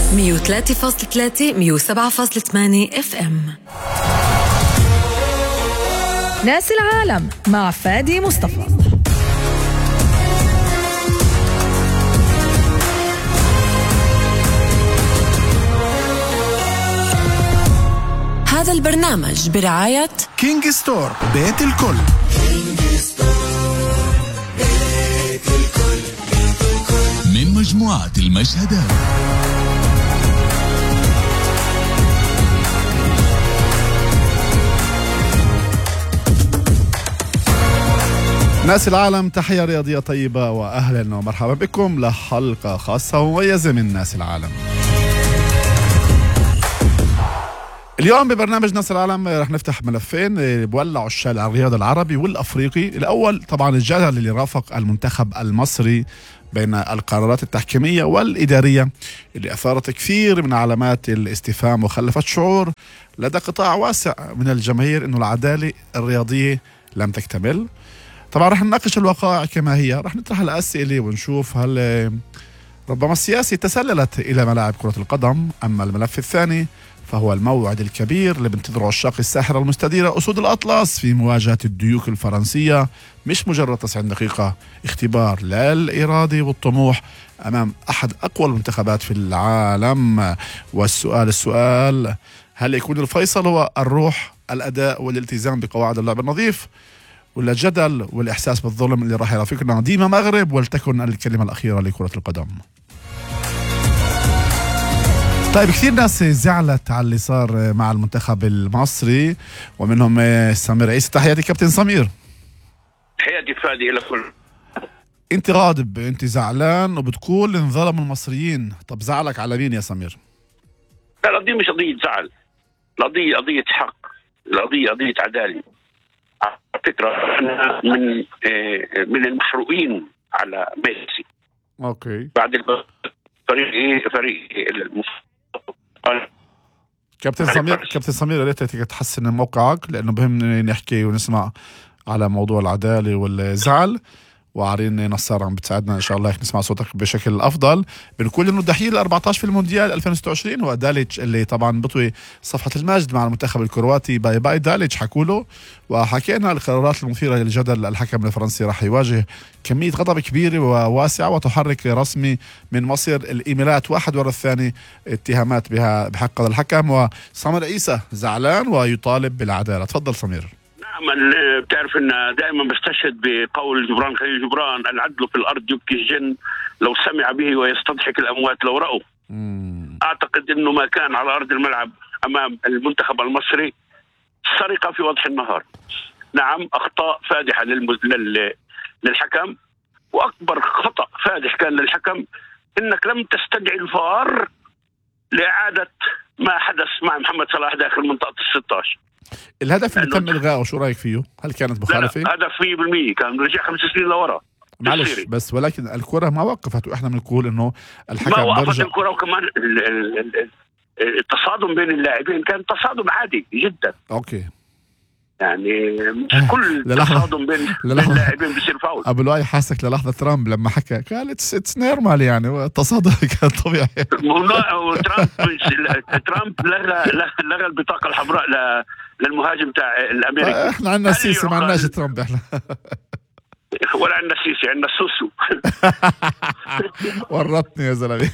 103.3 107.8 FM. ناس العالم مع فادي مصطفى. هذا البرنامج برعاية كينج ستور، بيت الكل. من مجموعة المشهدات. ناس العالم، تحية رياضية طيبة وأهلا ومرحبا بكم لحلقة خاصة ومميزة من ناس العالم. اليوم ببرنامج ناس العالم رح نفتح ملفين بولعوا الشارع الرياضي العربي والأفريقي. الأول طبعا الجدل اللي رافق المنتخب المصري بين القرارات التحكيمية والإدارية اللي أثارت كثير من علامات الاستفهام وخلفت شعور لدى قطاع واسع من الجماهير إنه العدالة الرياضية لم تكتمل. طبعا رح نناقش الوقائع كما هي، رح نطرح الأسئلة ونشوف هل ربما السياسة تسللت إلى ملاعب كرة القدم. أما الملف الثاني فهو الموعد الكبير اللي بنتظره عشاق الساحرة المستديرة أسود الأطلس في مواجهة الديوك الفرنسية. مش مجرد 90 دقيقة، اختبار للإرادة والطموح أمام أحد أقوى المنتخبات في العالم. والسؤال هل يكون الفيصل هو الروح، الأداء والالتزام بقواعد اللعب النظيف، ولا الجدل والإحساس بالظلم اللي راح يرافقنا ديما مغرب ولتكن الكلمة الأخيرة لكرة القدم؟ طيب، كثير ناس زعلت على اللي صار مع المنتخب المصري ومنهم سمير عيسى. تحياتي كابتن سمير. تحياتي فادي لكل. انت غاضب، انت زعلان وبتقول انظلم المصريين. طب زعلك على مين يا سمير؟ لا، القضية مش قضية زعل، القضية قضية حق، القضية قضية عدالة. على فكرة أنا من المحروقين على ميسي. اوكي. بعد فريق كابتن سمير، يا ريت تحسن موقعك لانه بهمني نحكي ونسمع على موضوع العدالة والزعل. وعارين نصار عم بتساعدنا ان شاء الله هيك نسمع صوتك بشكل افضل. بنقول انه الدحيل 14 في المونديال 2026 هو داليتش اللي طبعا بطوي صفحة المجد مع المنتخب الكرواتي. باي باي داليتش حكوا له، وحكينا القرارات المثيرة للجدل. الحكم الفرنسي راح يواجه كمية غضب كبيرة وواسعة وتحرك رسمي من مصر. الايميلات واحد ورا الثاني اتهامات بها بحق الحكم. وسمير عيسى زعلان ويطالب بالعدالة. تفضل سمير. بتعرف ان دائما بستشهد بقول جبران خليل جبران: العدل في الارض يبكي الجن لو سمع به ويستضحك الاموات لو رأوا. اعتقد انه ما كان على ارض الملعب امام المنتخب المصري سرقة في وضح النهار. نعم، اخطاء فادحة للحكم، واكبر خطأ فادح كان للحكم انك لم تستدعي الفار لاعادة ما حدث مع محمد صلاح داخل منطقة ال16. الهدف اللي تم إلغائه شو رأيك فيه؟ هل كانت مخالفة؟ لا، هدف 100% كان رجع 5 سنين لورا. معلش بس، ولكن الكرة ما وقفت، وإحنا بنقول إنه الحكم ما وقفت الكرة. وكمان التصادم بين اللاعبين كان تصادم عادي جدا. أوكي. يعني كل تصادم بين اللاعبين بيصير فاول. أبو لؤي حاسك للحظة ترامب لما حكى قال اتس نورمال، يعني التصادم كان طبيعي. ترامب لغى البطاقة الحمراء للمهاجم تاع الأمريكي. احنا عندنا السيسي، ما عندناش ترامب احنا. ولا عندنا السيسي، عندنا السوسو. ورطني يا زلمة.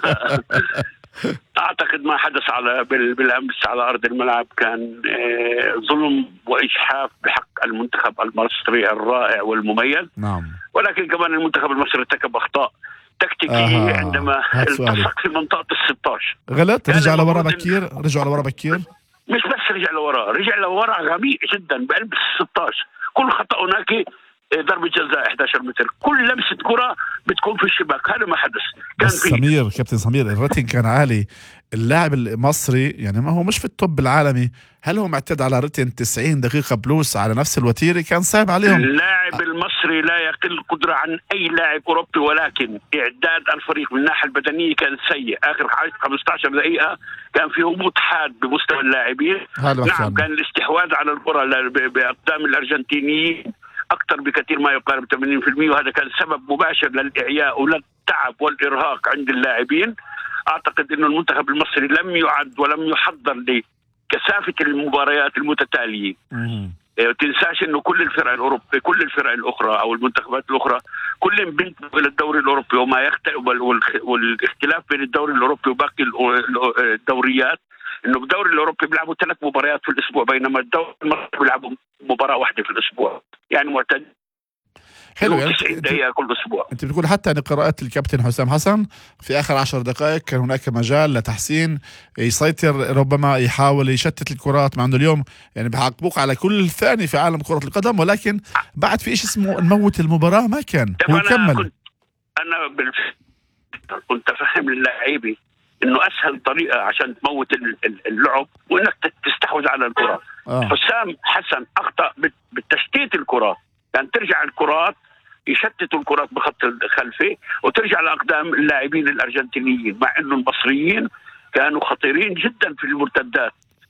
أعتقد ما حدث بالأمس على أرض الملعب كان ظلم وإجحاف بحق المنتخب المصري الرائع والمميز. نعم. ولكن كمان المنتخب المصري ارتكب أخطاء تكتيكية عندما التصق في منطقة ال16. غلط، رجع لورا بكير. مش بس رجع لورا غبي جدا بقلب ال16. كل خطأ هناك ضربة جزاء 11 متر، كل لمسة كرة بتكون في الشباك. هذا ما حدث. كان كابتن سمير الريتنج كان عالي. اللاعب المصري يعني ما هو مش في التوب العالمي، هل هو معتاد على ريتن 90 دقيقة بلوس على نفس الوتيرة؟ كان صعب عليهم. اللاعب المصري لا يقل قدرة عن أي لاعب أوروبي، ولكن إعداد الفريق من الناحية البدنية كان سيء. آخر 15 دقيقة كان في هبوط حاد بمستوى اللاعبين. نعم، كان الاستحواذ على الكرة بأقدام الأرجنتينيين أكثر بكثير، ما يقارب 80%، وهذا كان سبب مباشر للإعياء وللتعب والإرهاق عند اللاعبين. أعتقد أن المنتخب المصري لم يعد ولم يحضر لكثافة المباريات المتتالية. تنساش انه كل الفرق الاوروبيه، كل الفرق الاخرى او المنتخبات الاخرى كلهم بينتموا الى الدوري الاوروبي، وما يختلف والاختلاف بين الدوري الاوروبي وباقي الدوريات انه بالدوري الاوروبي بيلعبوا 3 مباريات في الاسبوع، بينما الدوري المصري بيلعبوا مباراه واحده في الاسبوع، يعني معتاد حلو. يعني 90 دقيقه كل اسبوع. انت بتقول حتى ان قراءات الكابتن حسام حسن في اخر 10 دقائق كان هناك مجال لتحسين، يسيطر، ربما يحاول يشتت الكرات، مع انه اليوم يعني بحققوك على كل ثاني في عالم كرة القدم، ولكن بعد في شيء اسمه نموت المباراة ما كان هو كمل. انا كنت افهم للاعبين انه اسهل طريقه عشان تموت اللعب وانك تستحوذ على الكرة. حسام حسن اخطا بالتشتيت الكرات، يعني ترجع الكرات يشتتوا الكرات بخط الخلفي وترجع لأقدام اللاعبين الأرجنتينيين، مع أنه المصريين كانوا خطيرين جدا في المرتدات.